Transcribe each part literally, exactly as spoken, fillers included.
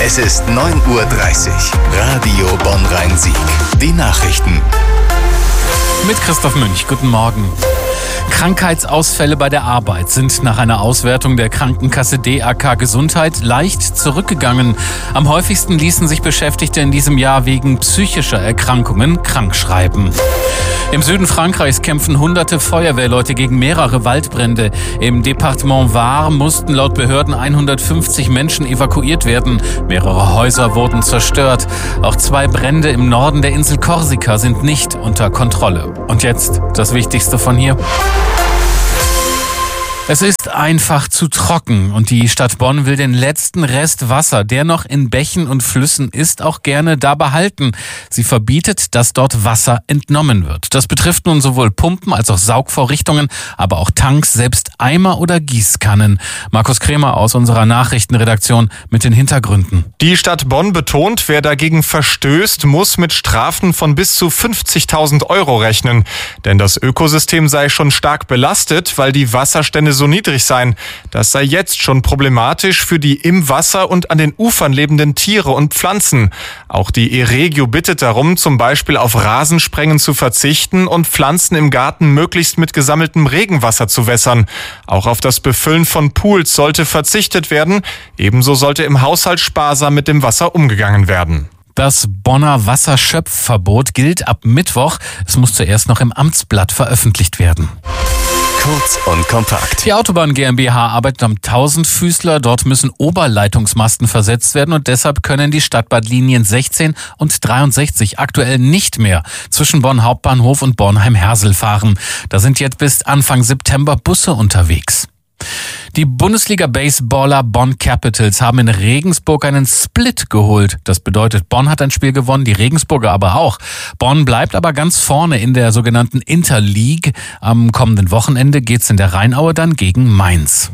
Es ist neun Uhr dreißig. Radio Bonn-Rhein-Sieg. Die Nachrichten. Mit Christoph Münch. Guten Morgen. Krankheitsausfälle bei der Arbeit sind nach einer Auswertung der Krankenkasse D A K Gesundheit leicht zurückgegangen. Am häufigsten ließen sich Beschäftigte in diesem Jahr wegen psychischer Erkrankungen krankschreiben. Im Süden Frankreichs kämpfen hunderte Feuerwehrleute gegen mehrere Waldbrände. Im Departement Var mussten laut Behörden hundertfünfzig Menschen evakuiert werden. Mehrere Häuser wurden zerstört. Auch zwei Brände im Norden der Insel Korsika sind nicht unter Kontrolle. Und jetzt das Wichtigste von hier. Es ist einfach zu trocken und die Stadt Bonn will den letzten Rest Wasser, der noch in Bächen und Flüssen ist, auch gerne da behalten. Sie verbietet, dass dort Wasser entnommen wird. Das betrifft nun sowohl Pumpen als auch Saugvorrichtungen, aber auch Tanks, selbst Eimer oder Gießkannen. Markus Kremer aus unserer Nachrichtenredaktion mit den Hintergründen. Die Stadt Bonn betont, wer dagegen verstößt, muss mit Strafen von bis zu fünfzigtausend Euro rechnen. Denn das Ökosystem sei schon stark belastet, weil die Wasserstände so niedrig seien. Das sei jetzt schon problematisch für die im Wasser und an den Ufern lebenden Tiere und Pflanzen. Auch die E-Regio bittet darum, zum Beispiel auf Rasensprengen zu verzichten und Pflanzen im Garten möglichst mit gesammeltem Regenwasser zu wässern. Auch auf das Befüllen von Pools sollte verzichtet werden. Ebenso sollte im Haushalt sparsam mit dem Wasser umgegangen werden. Das Bonner Wasserschöpfverbot gilt ab Mittwoch. Es muss zuerst noch im Amtsblatt veröffentlicht werden. Kurz und kompakt. Die Autobahn GmbH arbeitet am Tausendfüßler. Dort müssen Oberleitungsmasten versetzt werden und deshalb können die Stadtbahnlinien sechzehn und dreiundsechzig aktuell nicht mehr zwischen Bonn Hauptbahnhof und Bornheim-Hersel fahren. Da sind jetzt bis Anfang September Busse unterwegs. Die Bundesliga-Baseballer Bonn Capitals haben in Regensburg einen Split geholt. Das bedeutet, Bonn hat ein Spiel gewonnen, die Regensburger aber auch. Bonn bleibt aber ganz vorne in der sogenannten Interleague. Am kommenden Wochenende geht's in der Rheinaue dann gegen Mainz.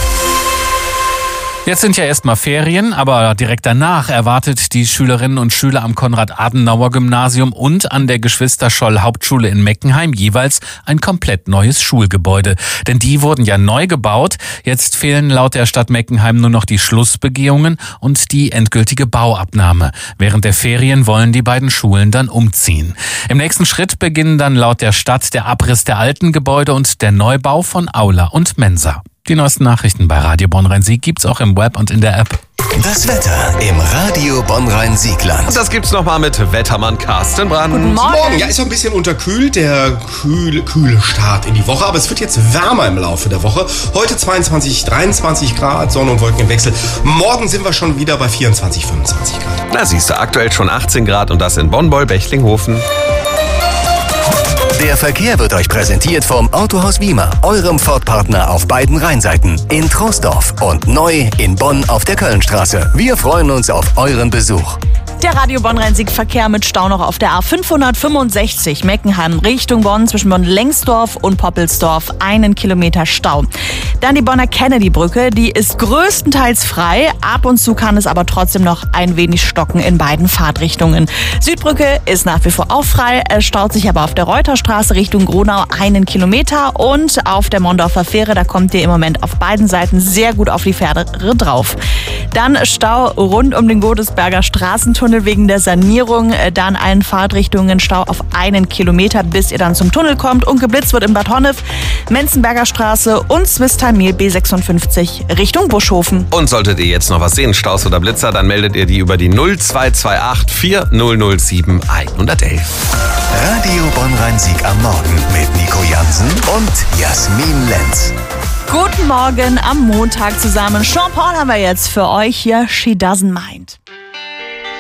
Jetzt sind ja erstmal Ferien, aber direkt danach erwartet die Schülerinnen und Schüler am Konrad-Adenauer-Gymnasium und an der Geschwister-Scholl-Hauptschule in Meckenheim jeweils ein komplett neues Schulgebäude. Denn die wurden ja neu gebaut. Jetzt fehlen laut der Stadt Meckenheim nur noch die Schlussbegehungen und die endgültige Bauabnahme. Während der Ferien wollen die beiden Schulen dann umziehen. Im nächsten Schritt beginnen dann laut der Stadt der Abriss der alten Gebäude und der Neubau von Aula und Mensa. Die neuesten Nachrichten bei Radio Bonn-Rhein-Sieg gibt's auch im Web und in der App. Das Wetter im Radio Bonn-Rhein-Siegland. Das gibt's nochmal mit Wettermann Carsten Brand. Guten Morgen. Morgen. Ja, ist noch ein bisschen unterkühlt, der kühle, kühle Start in die Woche. Aber es wird jetzt wärmer im Laufe der Woche. Heute zweiundzwanzig, dreiundzwanzig Grad, Sonne und Wolken im Wechsel. Morgen sind wir schon wieder bei vierundzwanzig, fünfundzwanzig Grad. Na siehst du, aktuell schon achtzehn Grad und das in Bonn-Beul-Bechlinghofen. Der Verkehr wird euch präsentiert vom Autohaus Wiemer, eurem Ford-Partner auf beiden Rheinseiten, in Troisdorf und neu in Bonn auf der Kölnstraße. Wir freuen uns auf euren Besuch. Der Radio Bonn-Rhein-Sieg-Verkehr mit Stau noch auf der A fünfhundertfünfundsechzig Meckenheim Richtung Bonn zwischen Bonn-Lengsdorf und Poppelsdorf. Einen Kilometer Stau. Dann die Bonner Kennedy-Brücke, die ist größtenteils frei. Ab und zu kann es aber trotzdem noch ein wenig stocken in beiden Fahrtrichtungen. Südbrücke ist nach wie vor auch frei. Es staut sich aber auf der Reuterstraße Richtung Gronau einen Kilometer. Und auf der Mondorfer Fähre, da kommt ihr im Moment auf beiden Seiten sehr gut auf die Fähre drauf. Dann Stau rund um den Godesberger Straßentunnel wegen der Sanierung. Dann allen Fahrtrichtungen Stau auf einen Kilometer, bis ihr dann zum Tunnel kommt. Und geblitzt wird in Bad Honnef, Menzenberger Straße und Swisthalmeer B sechsundfünfzig Richtung Buschhofen. Und solltet ihr jetzt noch was sehen, Staus oder Blitzer, dann meldet ihr die über die null zwei zwei acht vier null null sieben hundertelf. Radio Bonn-Rhein-Sieg am Morgen mit Nico Jansen und Jasmin Lenz. Guten Morgen am Montag zusammen. Sean Paul haben wir jetzt für euch hier. She Doesn't Mind.